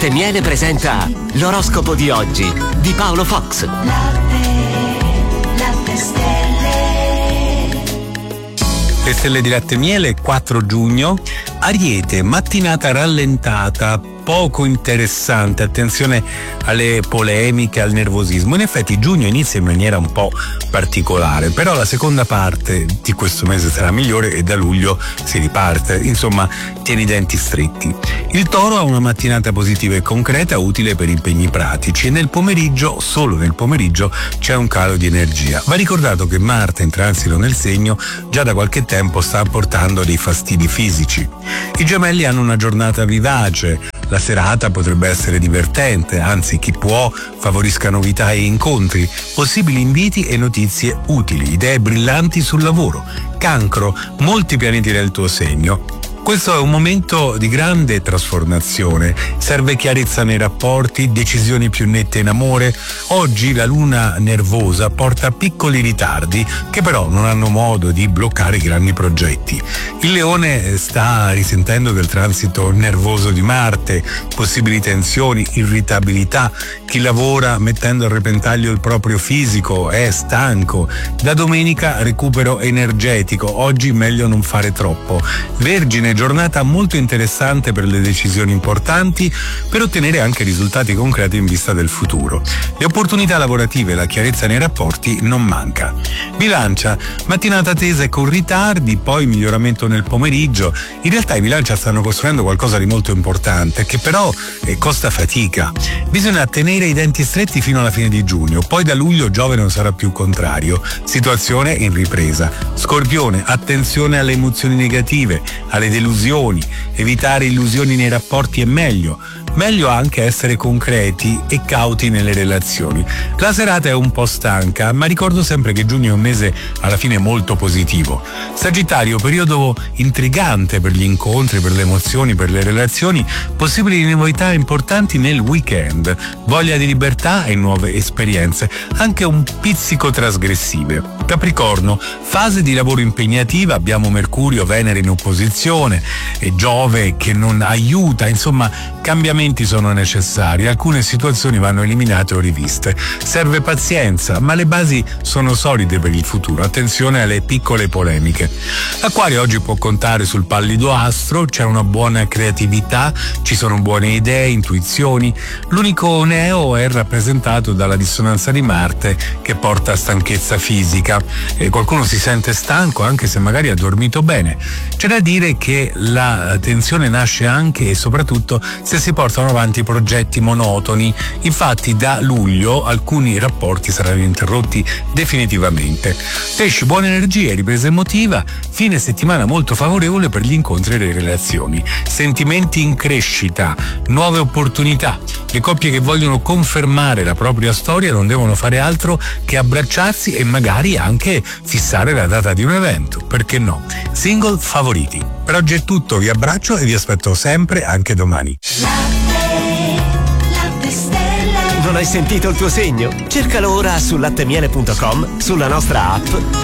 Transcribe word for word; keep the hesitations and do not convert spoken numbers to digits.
Latte e Miele presenta l'oroscopo di oggi di Paolo Fox. Latte, latte stelle. Le stelle di Latte e Miele, quattro giugno. Ariete, mattinata rallentata, poco interessante, attenzione alle polemiche, al nervosismo. In effetti giugno inizia in maniera un po' particolare, però la seconda parte di questo mese sarà migliore e da luglio si riparte. Insomma, tieni i denti stretti. Il Toro ha una mattinata positiva e concreta, utile per impegni pratici, e nel pomeriggio, solo nel pomeriggio, c'è un calo di energia. Va ricordato che Marte, in transito nel segno, già da qualche tempo sta apportando dei fastidi fisici. I Gemelli hanno una giornata vivace. La serata potrebbe essere divertente, anzi chi può favorisca novità e incontri, possibili inviti e notizie utili, idee brillanti sul lavoro. Cancro, molti pianeti nel tuo segno. Questo è un momento di grande trasformazione, serve chiarezza nei rapporti, decisioni più nette in amore. Oggi la luna nervosa porta a piccoli ritardi che però non hanno modo di bloccare i grandi progetti. Il Leone sta risentendo del transito nervoso di Marte, possibili tensioni, irritabilità. Chi lavora mettendo a repentaglio il proprio fisico è stanco. Da domenica recupero energetico, oggi meglio non fare troppo. Vergine, giornata molto interessante per le decisioni importanti, per ottenere anche risultati concreti in vista del futuro. Le opportunità lavorative e la chiarezza nei rapporti non manca. Bilancia, mattinata tesa e con ritardi, poi miglioramento nel pomeriggio. In realtà i Bilancia stanno costruendo qualcosa di molto importante che però eh, costa fatica. Bisogna tenere i denti stretti fino alla fine di giugno, poi da luglio Giove non sarà più contrario. Situazione in ripresa. Scorpione, attenzione alle emozioni negative, alle delusioni, evitare illusioni nei rapporti è meglio. Meglio anche essere concreti e cauti nelle relazioni. La serata è un po' stanca, ma ricordo sempre che giugno è un mese alla fine molto positivo. Sagittario, periodo intrigante per gli incontri, per le emozioni, per le relazioni, possibili novità importanti nel weekend, voglia di libertà e nuove esperienze, anche un pizzico trasgressive. Capricorno, fase di lavoro impegnativa, abbiamo Mercurio, Venere in opposizione e Giove che non aiuta, insomma cambiamenti sono necessari, alcune situazioni vanno eliminate o riviste. Serve pazienza, ma le basi sono solide per il futuro, attenzione alle piccole polemiche. Acquario oggi può contare sul pallido astro, c'è una buona creatività, ci sono buone idee, intuizioni. L'unico neo è rappresentato dalla dissonanza di Marte che porta a stanchezza fisica. E qualcuno si sente stanco anche se magari ha dormito bene. C'è da dire che la tensione nasce anche e soprattutto se si portano avanti progetti monotoni. Infatti da luglio alcuni rapporti saranno interrotti definitivamente. Pesci, buone energie, ripresa emotiva, fine settimana molto favorevole per gli incontri e le relazioni. Sentimenti in crescita, nuove opportunità. Le coppie che vogliono confermare la propria storia non devono fare altro che abbracciarsi e magari anche fissare la data di un evento, perché no? Single favoriti. Per oggi è tutto, vi abbraccio e vi aspetto sempre anche domani. Latte, latte stelle. Non hai sentito il tuo segno? Cercalo ora su latte miele punto com, sulla nostra app